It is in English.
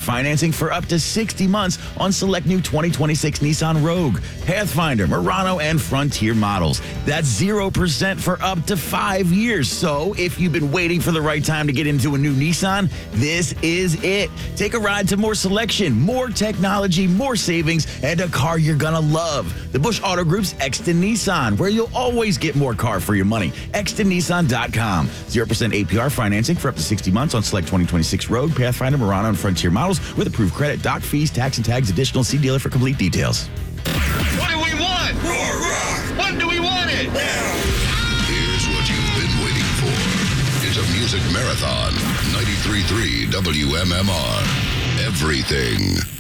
financing for up to 60 months on select new 2026 Nissan Rogue, Pathfinder, Murano, and Frontier models. That's 0% for up to 5 years. So if you've been waiting for the right time to get into a new Nissan, this is it. Take a ride to more selection, more technology, more savings, and a car you're gonna love. The Bush Auto Group's Exton Nissan, where you'll always get more car for your money. ExtonNissan.com. 0% APR financing for up to 60 months on select 2026 Rogue, Pathfinder, Murano, and Frontier models with approved credit, dock fees, tax and tags additional. See dealer for complete details. What do we want? Roar, roar. When do we want it? Here's what you've been waiting for. It's a music marathon. 93.3 WMMR. Everything